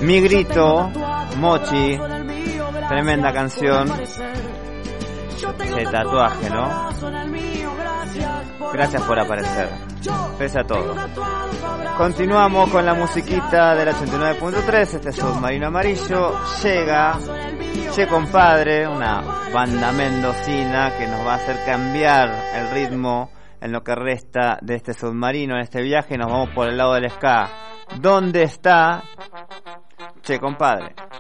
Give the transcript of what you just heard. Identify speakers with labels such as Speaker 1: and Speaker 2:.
Speaker 1: Mi grito, Mochi, tremenda canción de tatuaje, ¿no? Gracias por aparecer, pese a todo. Continuamos con la musiquita del 89.3, este Submarino Amarillo. Llega Che Compadre, una banda mendocina que nos va a hacer cambiar el ritmo en lo que resta de este submarino, en este viaje. Nos vamos por el lado del ska. ¿Dónde está Che Compadre?